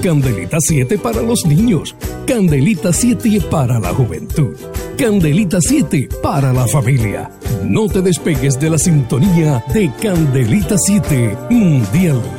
Candelita 7 para los niños. Candelita 7 para la juventud. Candelita 7 para la familia. No te despegues de la sintonía de Candelita 7 Mundial.